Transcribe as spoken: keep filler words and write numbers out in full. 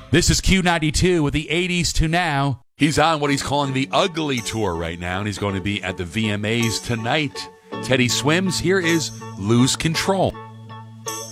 This is Q ninety-two with the eighties to now. He's on what he's calling the Ugly Tour right now, and he's going to be at the V M As tonight. Teddy Swims, here is Lose Control.